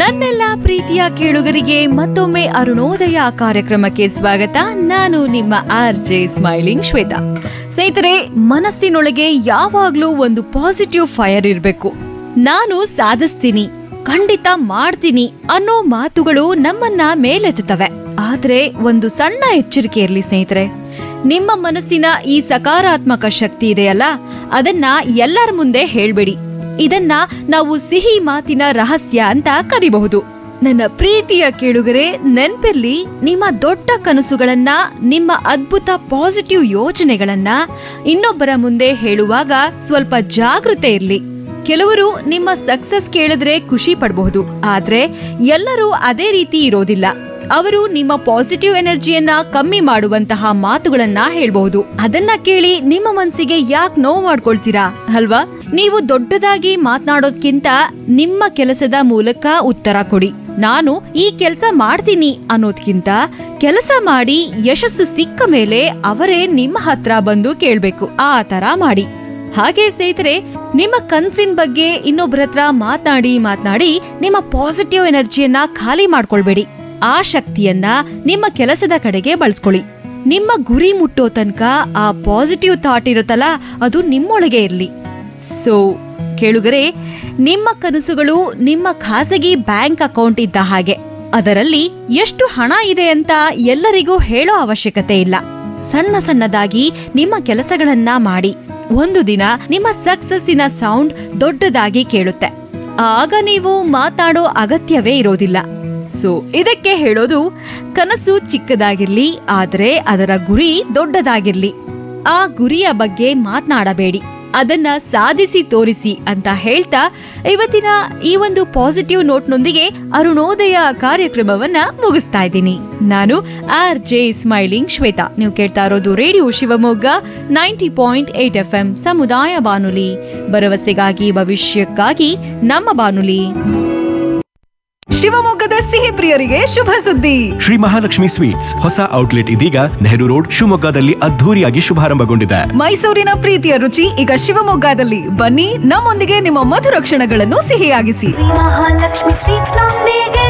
ನನ್ನೆಲ್ಲ ಪ್ರೀತಿಯ ಕೇಳುಗರಿಗೆ ಮತ್ತೊಮ್ಮೆ ಅರುಣೋದಯ ಕಾರ್ಯಕ್ರಮಕ್ಕೆ ಸ್ವಾಗತ. ನಾನು ನಿಮ್ಮ RJ ಸ್ಮೈಲಿಂಗ್ ಶ್ವೇತಾ. ಸ್ನೇಹಿತರೆ, ಮನಸ್ಸಿನೊಳಗೆ ಯಾವಾಗ್ಲೂ ಒಂದು ಪಾಸಿಟಿವ್ ಫೈರ್ ಇರಬೇಕು. ನಾನು ಸಾಧಿಸ್ತೀನಿ, ಖಂಡಿತ ಮಾಡ್ತೀನಿ ಅನ್ನೋ ಮಾತುಗಳು ನಮ್ಮನ್ನ ಮೇಲೆತ್ತುತ್ತವೆ. ಆದ್ರೆ ಒಂದು ಸಣ್ಣ ಎಚ್ಚರಿಕೆ ಇರ್ಲಿ ಸ್ನೇಹಿತರೆ, ನಿಮ್ಮ ಮನಸ್ಸಿನ ಈ ಸಕಾರಾತ್ಮಕ ಶಕ್ತಿ ಇದೆಯಲ್ಲ, ಅದನ್ನ ಎಲ್ಲರ ಮುಂದೆ ಹೇಳ್ಬೇಡಿ. ಇದನ್ನ ನಾವು ಸಿಹಿ ಮಾತಿನ ರಹಸ್ಯ ಅಂತ ಕರಿಬಹುದು. ನನ್ನ ಪ್ರೀತಿಯ ಕೇಳುಗರೆ, ನೆನ್ಪಿರ್ಲಿ, ನಿಮ್ಮ ದೊಡ್ಡ ಕನಸುಗಳನ್ನ, ನಿಮ್ಮ ಅದ್ಭುತ ಪಾಸಿಟಿವ್ ಯೋಚನೆಗಳನ್ನ ಇನ್ನೊಬ್ಬರ ಮುಂದೆ ಹೇಳುವಾಗ ಸ್ವಲ್ಪ ಜಾಗೃತೆ ಇರ್ಲಿ. ಕೆಲವರು ನಿಮ್ಮ ಸಕ್ಸಸ್ ಕೇಳಿದ್ರೆ ಖುಷಿ ಪಡಬಹುದು, ಆದ್ರೆ ಎಲ್ಲರೂ ಅದೇ ರೀತಿ ಇರೋದಿಲ್ಲ. ಅವರು ನಿಮ್ಮ ಪಾಸಿಟಿವ್ ಎನರ್ಜಿಯನ್ನ ಕಮ್ಮಿ ಮಾಡುವಂತಹ ಮಾತುಗಳನ್ನ ಹೇಳ್ಬಹುದು. ಅದನ್ನ ಕೇಳಿ ನಿಮ್ಮ ಮನಸ್ಸಿಗೆ ಯಾಕೆ ನೋವು ಮಾಡ್ಕೊಳ್ತೀರಾ ಅಲ್ವಾ? ನೀವು ದೊಡ್ಡದಾಗಿ ಮಾತನಾಡೋದ್ಕಿಂತ ನಿಮ್ಮ ಕೆಲಸದ ಮೂಲಕ ಉತ್ತರ ಕೊಡಿ. ನಾನು ಈ ಕೆಲಸ ಮಾಡ್ತೀನಿ ಅನ್ನೋದ್ಕಿಂತ ಕೆಲಸ ಮಾಡಿ ಯಶಸ್ಸು ಸಿಕ್ಕ ಮೇಲೆ ಅವರೇ ನಿಮ್ಮ ಹತ್ರ ಬಂದು ಕೇಳ್ಬೇಕು. ಆ ತರ ಮಾಡಿ. ಹಾಗೆ ಸ್ನೇಹಿತರೆ, ನಿಮ್ಮ ಕನ್ಸಿನ ಬಗ್ಗೆ ಇನ್ನೊಬ್ಬರ ಹತ್ರ ಮಾತನಾಡಿ ನಿಮ್ಮ ಪಾಸಿಟಿವ್ ಎನರ್ಜಿಯನ್ನ ಖಾಲಿ ಮಾಡ್ಕೊಳ್ಬೇಡಿ. ಆ ಶಕ್ತಿಯನ್ನ ನಿಮ್ಮ ಕೆಲಸದ ಕಡೆಗೆ ಬಳಸ್ಕೊಳ್ಳಿ. ನಿಮ್ಮ ಗುರಿ ಮುಟ್ಟೋ ತನಕ ಆ ಪಾಸಿಟಿವ್ ಥಾಟ್ ಇರುತ್ತಲ್ಲ, ಅದು ನಿಮ್ಮೊಳಗೆ ಇರ್ಲಿ. ಸೊ ಕೇಳುಗರೆ, ನಿಮ್ಮ ಕನಸುಗಳು ನಿಮ್ಮ ಖಾಸಗಿ ಬ್ಯಾಂಕ್ ಅಕೌಂಟ್ ಇದ್ದ ಹಾಗೆ. ಅದರಲ್ಲಿ ಎಷ್ಟು ಹಣ ಇದೆ ಅಂತ ಎಲ್ಲರಿಗೂ ಹೇಳೋ ಅವಶ್ಯಕತೆ ಇಲ್ಲ. ಸಣ್ಣ ಸಣ್ಣದಾಗಿ ನಿಮ್ಮ ಕೆಲಸಗಳನ್ನ ಮಾಡಿ. ಒಂದು ದಿನ ನಿಮ್ಮ ಸಕ್ಸಸ್ಸಿನ ಸೌಂಡ್ ದೊಡ್ಡದಾಗಿ ಕೇಳುತ್ತೆ. ಆಗ ನೀವು ಮಾತಾಡೋ ಅಗತ್ಯವೇ ಇರೋದಿಲ್ಲ. ಸೊ ಇದಕ್ಕೆ ಹೇಳೋದು, ಕನಸು ಚಿಕ್ಕದಾಗಿರ್ಲಿ, ಆದ್ರೆ ಅದರ ಗುರಿ ದೊಡ್ಡದಾಗಿರ್ಲಿ. ಆ ಗುರಿಯ ಬಗ್ಗೆ ಮಾತನಾಡಬೇಡಿ, ಅದನ್ನ ಸಾಧಿಸಿ ತೋರಿಸಿ ಅಂತ ಹೇಳ್ತಾ ಇವತ್ತಿನ ಈ ಒಂದು ಪಾಸಿಟಿವ್ ನೋಟ್ನೊಂದಿಗೆ ಅರುಣೋದಯ ಕಾರ್ಯಕ್ರಮವನ್ನ ಮುಗಿಸ್ತಾ ಇದ್ದೀನಿ. ನಾನು RJ ಸ್ಮೈಲಿಂಗ್ ಶ್ವೇತಾ. ನೀವು ಕೇಳ್ತಾ ಇರೋದು ರೇಡಿಯೋ ಶಿವಮೊಗ್ಗ 90.8 FM ಸಮುದಾಯ ಬಾನುಲಿ. ಭರವಸೆಗಾಗಿ ಭವಿಷ್ಯಕ್ಕಾಗಿ ನಮ್ಮ ಬಾನುಲಿ. ಶಿವಮೊಗ್ಗದ ಸಿಹಿ ಪ್ರಿಯರಿಗೆ ಶುಭ ಸುದ್ದಿ. ಶ್ರೀ ಮಹಾಲಕ್ಷ್ಮಿ ಸ್ವೀಟ್ಸ್ ಹೊಸ ಔಟ್ಲೆಟ್ ಇದೀಗ ನೆಹರು ರೋಡ್ ಶಿವಮೊಗ್ಗದಲ್ಲಿ ಅದ್ಧೂರಿಯಾಗಿ ಶುಭಾರಂಭಗೊಂಡಿದೆ. ಮೈಸೂರಿನ ಪ್ರೀತಿಯ ರುಚಿ ಈಗ ಶಿವಮೊಗ್ಗದಲ್ಲಿ. ಬನ್ನಿ, ನಮ್ಮೊಂದಿಗೆ ನಿಮ್ಮ ಮಧುರ ಕ್ಷಣಗಳನ್ನು ಸಿಹಿಯಾಗಿಸಿ. ಮಹಾಲಕ್ಷ್ಮಿ ಸ್ವೀಟ್ಸ್ ನೊಂದಿಗೆ.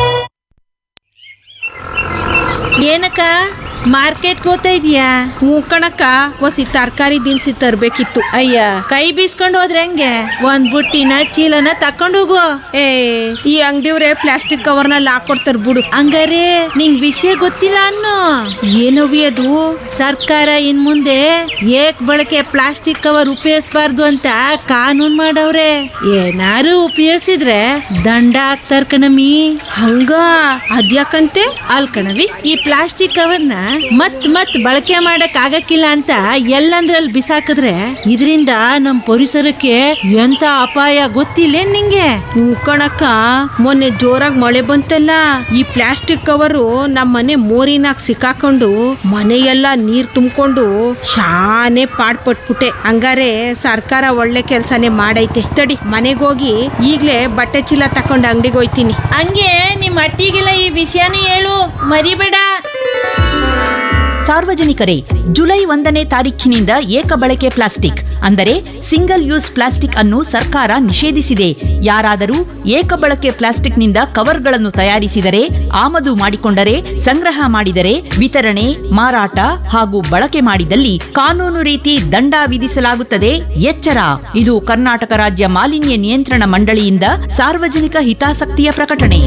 ಏನಕ್ಕ ಮಾರ್ಕೆಟ್ ಹೋಗ್ತಾ ಇದೀಯಾ? ಹ್ಞೂ ಕಣಕ್ಕ, ಒಸಿ ತರಕಾರಿ ದಿನಸಿ ತರ್ಬೇಕಿತ್ತು. ಅಯ್ಯ, ಕೈ ಬೀಸ್ಕೊಂಡು ಹೋದ್ರೆ ಹೆಂಗೆ? ಒಂದ್ ಬುಟ್ಟಿನ ಚೀಲನ ತಕೊಂಡು ಹೋಗು. ಏ, ಈ ಅಂಗಡಿಯವ್ರೆ ಪ್ಲಾಸ್ಟಿಕ್ ಕವರ್ನಲ್ಲಿ ಹಾಕೊಡ್ತಾರ ಬಿಡು. ಹಂಗಾರೆ ನಿಂಗ್ ವಿಷಯ ಗೊತ್ತಿಲ್ಲ ಅನ್ನೋ? ಏನವಿ ಅದು? ಸರ್ಕಾರ ಇನ್ ಮುಂದೆ ಏಕ್ ಬಳಕೆ ಪ್ಲಾಸ್ಟಿಕ್ ಕವರ್ ಉಪಯೋಗಿಸಬಾರ್ದು ಅಂತ ಕಾನೂನ್ ಮಾಡವ್ರೆ. ಏನಾರು ಉಪಯೋಗಿಸಿದ್ರೆ ದಂಡ ಹಾಕ್ತಾರ ಕಣಮಿ. ಹಂಗ ಅದ್ಯಾಕಂತೆ? ಅಲ್ ಕಣವಿ, ಈ ಪ್ಲಾಸ್ಟಿಕ್ ಕವರ್ನ ಮತ್ ಬಳಕೆ ಮಾಡಕ್ ಆಗಕ್ಕಿಲ್ಲ ಅಂತ ಎಲ್ಲಂದ್ರಲ್ಲಿ ಬಿಸಾಕಿದ್ರೆ ಇದರಿಂದ ನಮ್ ಪರಿಸರಕ್ಕೆ ಎಂತ ಅಪಾಯ ಗೊತ್ತಿಲ್ಲ ನಿಂಗೆ? ಹ್ಞೂ ಕಣಕ್ಕ, ಮೊನ್ನೆ ಜೋರಾಗಿ ಮಳೆ ಬಂತಲ್ಲ, ಈ ಪ್ಲಾಸ್ಟಿಕ್ ಕವರು ನಮ್ಮ ಮನೆ ಮೋರಿನಾಗ ಸಿಕ್ಕಾಕೊಂಡು ಮನೆಯೆಲ್ಲ ನೀರ್ ತುಂಬಿಕೊಂಡು ಶಾನೆ ಪಾಡ್ಪಟ್ಬಿಟ್ಟೆ. ಹಂಗಾರೆ ಸರ್ಕಾರ ಒಳ್ಳೆ ಕೆಲ್ಸನೇ ಮಾಡೈತೆ. ತಡಿ, ಮನೆಗೆ ಹೋಗಿ ಈಗ್ಲೇ ಬಟ್ಟೆ ಚೀಲ ತಕೊಂಡು ಅಂಗಡಿಗೆ ಹೋಯ್ತೀನಿ. ಹಂಗೆ ನಿಮ್ ಅಟ್ಟಿಗೆಲ್ಲ ಈ ವಿಷಯನೂ ಹೇಳು, ಮರಿಬೇಡ. ಸಾರ್ವಜನಿಕರೇ, ಜುಲೈ 1ನೇ ತಾರೀಖಿನಿಂದ ಏಕ ಬಳಕೆ ಪ್ಲಾಸ್ಟಿಕ್ ಅಂದರೆ ಸಿಂಗಲ್ ಯೂಸ್ ಪ್ಲಾಸ್ಟಿಕ್ ಅನ್ನು ಸರ್ಕಾರ ನಿಷೇಧಿಸಿದೆ. ಯಾರಾದರೂ ಏಕ ಬಳಕೆ ಪ್ಲಾಸ್ಟಿಕ್ನಿಂದ ಕವರ್ಗಳನ್ನು ತಯಾರಿಸಿದರೆ, ಆಮದು ಮಾಡಿಕೊಂಡರೆ, ಸಂಗ್ರಹ ಮಾಡಿದರೆ, ವಿತರಣೆ, ಮಾರಾಟ ಹಾಗೂ ಬಳಕೆ ಮಾಡಿದಲ್ಲಿ ಕಾನೂನು ರೀತಿ ದಂಡ ವಿಧಿಸಲಾಗುತ್ತದೆ. ಎಚ್ಚರ! ಇದು ಕರ್ನಾಟಕ ರಾಜ್ಯ ಮಾಲಿನ್ಯ ನಿಯಂತ್ರಣ ಮಂಡಳಿಯಿಂದ ಸಾರ್ವಜನಿಕ ಹಿತಾಸಕ್ತಿಯ ಪ್ರಕಟಣೆ.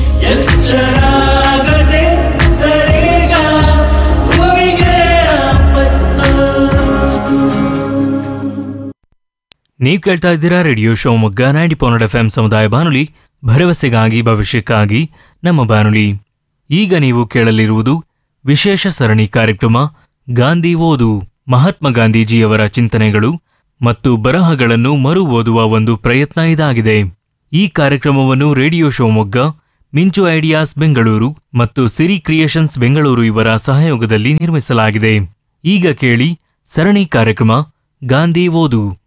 ನೀವು ಕೇಳ್ತಾ ಇದ್ದೀರಾ ರೇಡಿಯೋ ಶಿವಮೊಗ್ಗ 90.8 FM ಸಮುದಾಯ ಬಾನುಲಿ. ಭರವಸೆಗಾಗಿ ಭವಿಷ್ಯಕ್ಕಾಗಿ ನಮ್ಮ ಬಾನುಲಿ. ಈಗ ನೀವು ಕೇಳಲಿರುವುದು ವಿಶೇಷ ಸರಣಿ ಕಾರ್ಯಕ್ರಮ ಗಾಂಧಿ ಓದು. ಮಹಾತ್ಮ ಗಾಂಧೀಜಿಯವರ ಚಿಂತನೆಗಳು ಮತ್ತು ಬರಹಗಳನ್ನು ಮರು ಓದುವ ಒಂದು ಪ್ರಯತ್ನ ಇದಾಗಿದೆ. ಈ ಕಾರ್ಯಕ್ರಮವನ್ನು ರೇಡಿಯೋ ಶಿವಮೊಗ್ಗ, ಮಿಂಚು ಐಡಿಯಾಸ್ ಬೆಂಗಳೂರು ಮತ್ತು ಸಿರಿ ಕ್ರಿಯೇಷನ್ಸ್ ಬೆಂಗಳೂರು ಇವರ ಸಹಯೋಗದಲ್ಲಿ ನಿರ್ಮಿಸಲಾಗಿದೆ. ಈಗ ಕೇಳಿ ಸರಣಿ ಕಾರ್ಯಕ್ರಮ ಗಾಂಧಿ ಓದು.